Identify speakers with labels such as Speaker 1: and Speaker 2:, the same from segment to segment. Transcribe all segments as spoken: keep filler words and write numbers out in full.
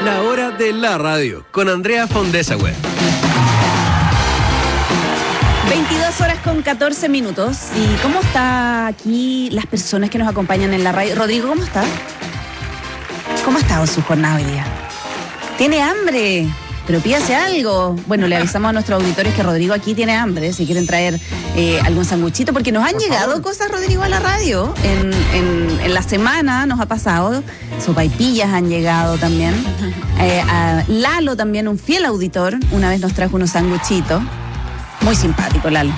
Speaker 1: La hora de la radio con Andrea Fondesagüe.
Speaker 2: veintidós horas con catorce minutos. ¿Y cómo está aquí las personas que nos acompañan en la radio? Rodrigo, ¿cómo está? ¿Cómo ha estado su jornada hoy día? ¿Tiene hambre? Pero pídase algo. Bueno, le avisamos a nuestros auditores que Rodrigo aquí tiene hambre, si quieren traer eh, algún sanguchito, porque nos han Por llegado favor. cosas, Rodrigo, a la radio. En, en, en la semana nos ha pasado, sopaipillas han llegado también. Eh, a Lalo también, un fiel auditor, una vez nos trajo unos sanguchitos. Muy simpático, Lalo.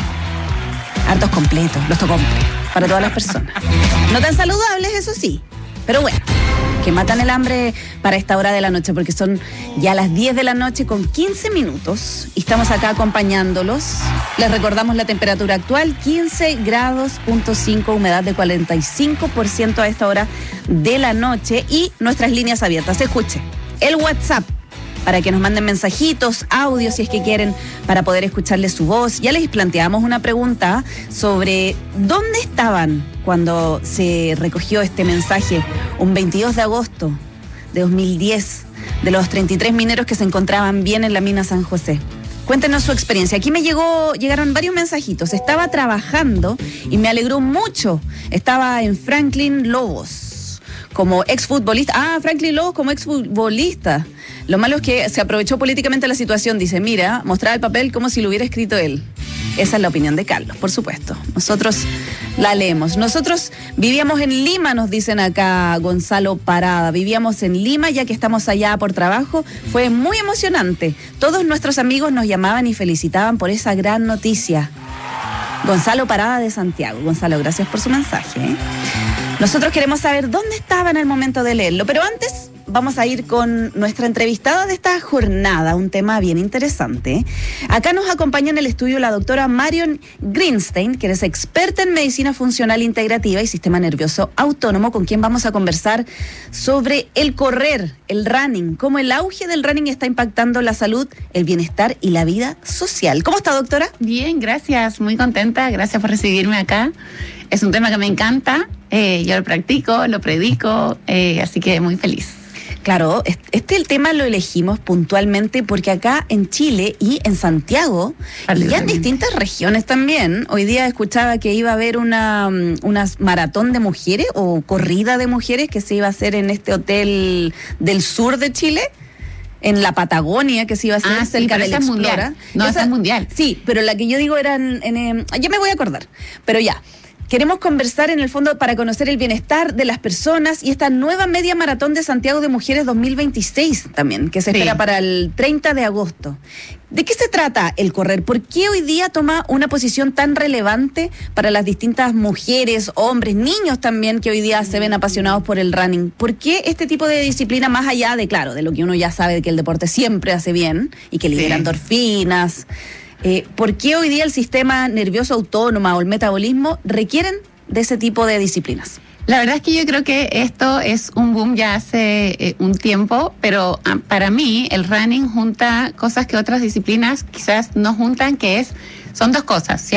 Speaker 2: Hartos completos, los tocó para todas las personas. No tan saludables, eso sí, pero bueno, que matan el hambre para esta hora de la noche, porque son ya las diez de la noche con quince minutos y estamos acá acompañándolos. Les recordamos la temperatura actual, quince grados punto cinco, humedad de cuarenta y cinco por ciento a esta hora de la noche y nuestras líneas abiertas. Escuche, el WhatsApp, para que nos manden mensajitos, audios, si es que quieren, para poder escucharle su voz. Ya les planteamos una pregunta sobre dónde estaban cuando se recogió este mensaje, un veintidós de agosto de dos mil diez, de los treinta y tres mineros que se encontraban bien en la mina San José. Cuéntenos su experiencia. Aquí me llegó, llegaron varios mensajitos. Estaba trabajando y me alegró mucho. Estaba en Franklin Lobos como exfutbolista. Ah, Franklin Lobos como exfutbolista. Lo malo es que se aprovechó políticamente la situación. Dice, mira, mostraba el papel como si lo hubiera escrito él. Esa es la opinión de Carlos, por supuesto. Nosotros la leemos. Nosotros vivíamos en Lima, nos dicen acá Gonzalo Parada. Vivíamos en Lima, ya que estamos allá por trabajo. Fue muy emocionante. Todos nuestros amigos nos llamaban y felicitaban por esa gran noticia. Gonzalo Parada de Santiago. Gonzalo, gracias por su mensaje, ¿eh? Nosotros queremos saber dónde estaba en el momento de leerlo, pero antes vamos a ir con nuestra entrevistada de esta jornada, un tema bien interesante. Acá nos acompaña en el estudio la doctora Marion Greenstein, que es experta en medicina funcional integrativa y sistema nervioso autónomo, con quien vamos a conversar sobre el correr, el running, cómo el auge del running está impactando la salud, el bienestar y la vida social. ¿Cómo está, doctora?
Speaker 3: Bien, gracias, muy contenta, gracias por recibirme acá. Es un tema que me encanta, eh, yo lo practico, lo predico, eh, así que muy feliz.
Speaker 2: Claro, este el tema lo elegimos puntualmente porque acá en Chile y en Santiago, y ya en distintas regiones también, hoy día escuchaba que iba a haber una, una maratón de mujeres o corrida de mujeres que se iba a hacer en este hotel del sur de Chile, en la Patagonia, que se iba a hacer
Speaker 3: ah,
Speaker 2: cerca
Speaker 3: sí,
Speaker 2: del
Speaker 3: esa es mundial. No, esa, esa es mundial.
Speaker 2: Sí, pero la que yo digo era en, en, en... Ya me voy a acordar, pero ya. Queremos conversar en el fondo para conocer el bienestar de las personas y esta nueva media maratón de Santiago de Mujeres dos mil veintiséis también, que se espera sí. para el treinta de agosto. ¿De qué se trata el correr? ¿Por qué hoy día toma una posición tan relevante para las distintas mujeres, hombres, niños también que hoy día se ven apasionados por el running? ¿Por qué este tipo de disciplina, más allá de, claro, de lo que uno ya sabe de que el deporte siempre hace bien y que libera sí. endorfinas? Eh, ¿Por qué hoy día el sistema nervioso autónomo o el metabolismo requieren de ese tipo de disciplinas?
Speaker 3: La verdad es que yo creo que esto es un boom ya hace eh, un tiempo, pero ah, para mí el running junta cosas que otras disciplinas quizás no juntan, que es, son dos cosas.